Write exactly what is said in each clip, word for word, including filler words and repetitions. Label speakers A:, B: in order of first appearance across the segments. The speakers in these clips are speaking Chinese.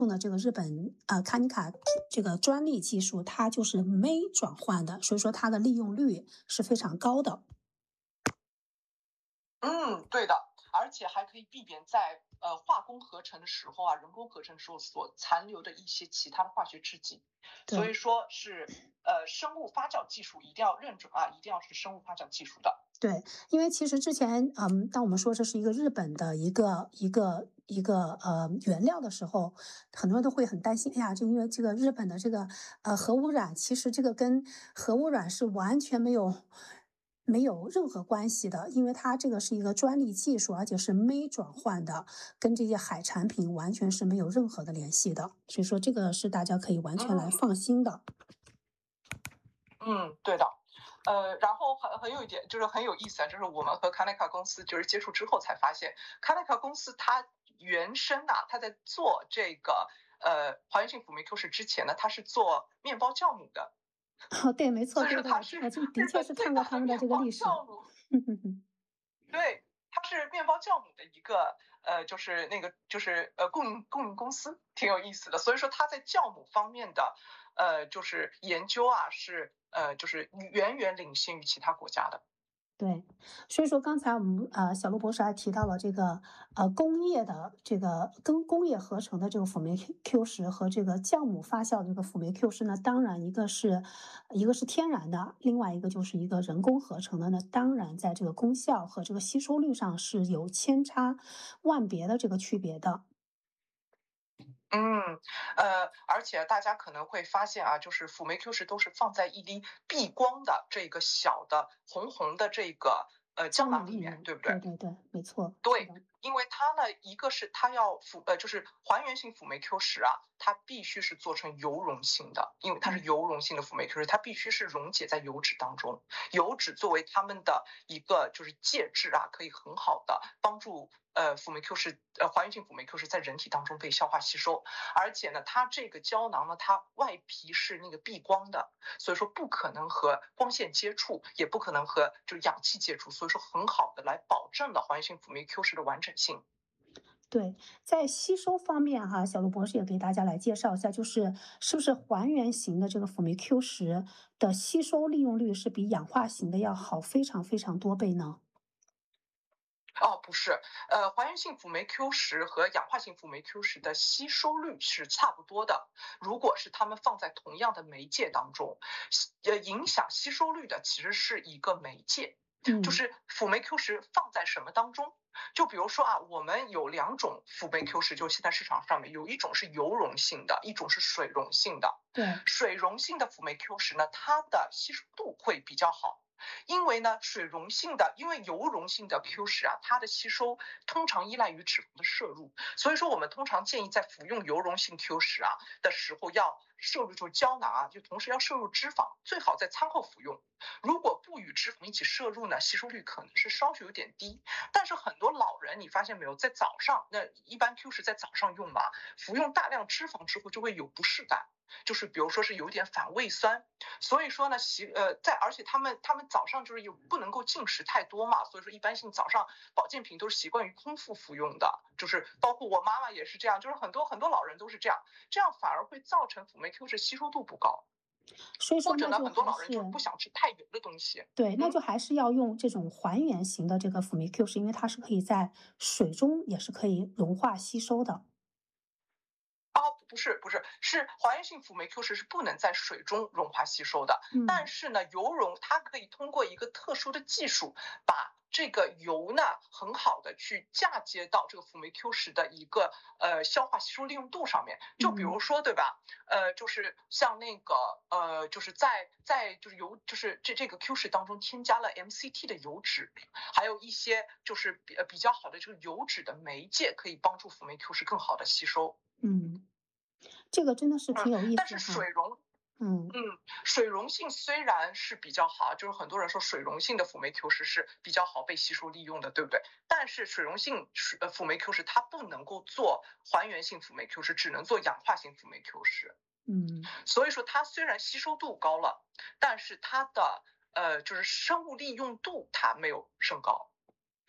A: 用的这个日本呃卡尼卡这个专利技术，它就是酶转换的，所以说它的利用率是非常高的。
B: 嗯，对的，而且还可以避免在呃化工合成的时候啊，人工合成的时候所残留的一些其他的化学制剂。所以说是呃生物发酵技术一定要认准啊，一定要是生物发酵技术的。
A: 对，因为其实之前，嗯，当我们说这是一个日本的一个一个一个呃原料的时候，很多人都会很担心，哎呀，就因为这个日本的这个呃核污染，其实这个跟核污染是完全没有没有任何关系的，因为它这个是一个专利技术，而且是酶转换的，跟这些海产品完全是没有任何的联系的，所以说这个是大家可以完全来放心的。
B: 嗯，嗯对的。呃，然后很很有一点就是很有意思啊，就是我们和卡内卡公司就是接触之后才发现，卡内卡公司它原生啊，它在做这个呃还原性辅酶 Q 十之前呢，它是做面包酵母的。
A: 哦，对，没错，
B: 所以
A: 对对，
B: 说它是
A: 我就的
B: 日
A: 确是
B: 本最大
A: 看过他们的
B: 的面包
A: 这个历史。
B: 酵母。对，它是面包酵母的一个呃，就是那个就是呃供应供应公司，挺有意思的。所以说它在酵母方面的呃就是研究啊，是呃就是远远领先于其他国家的。
A: 对，所以说刚才我们呃小陆博士还提到了这个呃工业的这个跟工业合成的这个辅酶 Q 十和这个酵母发酵的这个辅酶 Q 十呢，当然一个是一个是天然的，另外一个就是一个人工合成的呢，当然在这个功效和这个吸收率上是有千差万别的这个区别的。
B: 嗯，呃，而且大家可能会发现啊，就是辅酶 Q 十都是放在一粒避光的这个小的红红的这个呃胶囊里面，对不对？
A: 对对对，没错。
B: 对，因为它呢，一个是它要辅呃，就是还原性辅酶 Q 十啊，它必须是做成油溶性的，因为它是油溶性的辅酶 Q 十，它必须是溶解在油脂当中，油脂作为它们的一个就是介质啊，可以很好的帮助呃辅酶 Q 十呃还原性辅酶 Q 十在人体当中被消化吸收，而且呢，它这个胶囊呢，它外皮是那个避光的，所以说不可能和光线接触，也不可能和就是氧气接触，所以说很好的来保证了还原性辅酶 Q 十的完整性。
A: 对，在吸收方面哈，小陆博士也给大家来介绍一下，就是是不是还原型的这个辅酶 Q 十的吸收利用率是比氧化型的要好非常非常多倍呢？
B: 哦，不是，呃，还原性辅酶 Q 十和氧化性辅酶 Q 十的吸收率是差不多的。如果是它们放在同样的媒介当中，呃，影响吸收率的其实是一个媒介，
A: 嗯，
B: 就是辅酶 Q 十放在什么当中。就比如说啊，我们有两种辅酶 Q 十，就现在市场上面有一种是油溶性的，一种是水溶性的。
A: 对，
B: 水溶性的辅酶 Q 十呢，它的吸收度会比较好。因为呢，水溶性的，因为油溶性的 Q 十啊，它的吸收通常依赖于脂肪的摄入，所以说我们通常建议在服用油溶性 Q 十啊的时候要摄入就是胶囊啊，就同时要摄入脂肪，最好在餐后服用。如果不与脂肪一起摄入呢，吸收率可能是稍许有点低。但是很多老人，你发现没有，在早上，那一般 Q 十在早上用嘛，服用大量脂肪之后就会有不适感。就是比如说是有点反胃酸，所以说呢，习呃在而且他们他们早上就是有不能够进食太多嘛，所以说一般性早上保健品都是习惯于空腹服用的，就是包括我妈妈也是这样，就是很多很多老人都是这样，这样反而会造成辅酶 Q 十吸收度不高，
A: 所以说
B: 或者呢，
A: 那就还
B: 很多老人就是
A: 是
B: 不想吃太油的东西。
A: 对，那
B: 嗯，
A: 就还是要用这种还原型的这个辅酶 Q 十，因为它是可以在水中也是可以融化吸收的。
B: 哦，不是不是，是还原性辅酶 Q 十是不能在水中融化吸收的，但
A: 嗯，
B: 是呢，油溶它可以通过一个特殊的技术，把这个油呢很好的去嫁接到这个辅酶 Q 十的一个呃消化吸收利用度上面。就比如说，对吧？呃，就是像那个呃，就是在在就是油就是这这个 Q 十当中添加了 M C T 的油脂，还有一些就是比比较好的这个油脂的媒介，可以帮助辅酶 Q 十更好的吸收。
A: 嗯，这个真的是
B: 嗯，
A: 挺有意
B: 但是
A: 思哈。
B: 水溶，
A: 嗯，
B: 嗯，水溶性虽然是比较好，就是很多人说水溶性的辅酶 Q 十是比较好被吸收利用的，对不对？但是水溶性呃辅酶 Q 十它不能够做还原性辅酶 Q 十，只能做氧化性辅酶 Q 十。
A: 嗯，
B: 所以说它虽然吸收度高了，但是它的呃就是生物利用度它没有升高。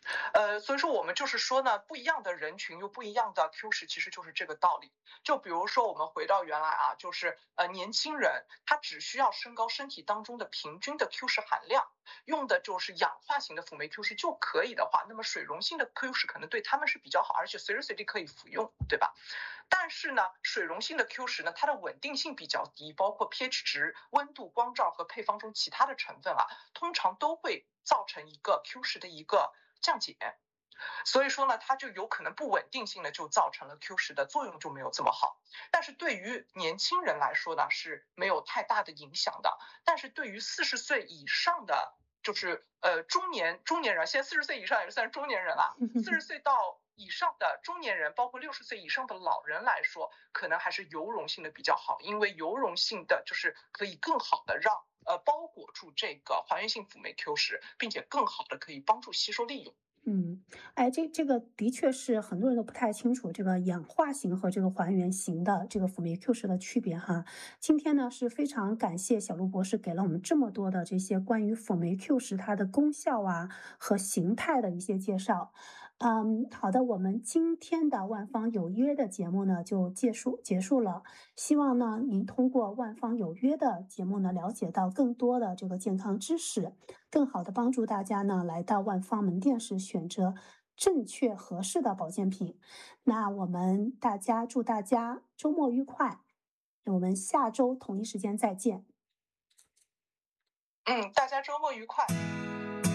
B: 呃，所以说我们就是说呢，不一样的人群有不一样的 Q 十，其实就是这个道理。就比如说我们回到原来啊，就是呃年轻人他只需要升高身体当中的平均的 Q 十含量，用的就是氧化型的辅酶 Q 十就可以的话，那么水溶性的 Q 十可能对他们是比较好，而且随时随地可以服用，对吧？但是呢，水溶性的 Q 十呢，它的稳定性比较低，包括 pH 值、温度、光照和配方中其他的成分啊，通常都会造成一个 Q 十的一个降解。所以说呢，它就有可能不稳定性的就造成了 Q 十的作用就没有这么好。但是对于年轻人来说呢，是没有太大的影响的。但是对于四十岁以上的，就是呃中年中年人，现在四十岁以上也算是中年人了，四十岁到以上的中年人，包括六十岁以上的老人来说，可能还是油溶性的比较好，因为油溶性的就是可以更好的让呃包裹住这个还原性辅酶 Q 十，并且更好的可以帮助吸收利用。
A: 嗯，哎，这这个的确是很多人都不太清楚这个氧化型和这个还原型的这个辅酶 Q 十的区别哈。今天呢是非常感谢小卢博士给了我们这么多的这些关于辅酶 Q 十它的功效啊和形态的一些介绍。嗯，好的，我们今天的万方有约的节目呢就结束结束了。希望呢您通过万方有约的节目呢了解到更多的这个健康知识。更好的帮助大家呢，来到万方门店时选择正确合适的保健品。那我们大家祝大家周末愉快，我们下周同一时间再见。
B: 嗯，大家周末愉快。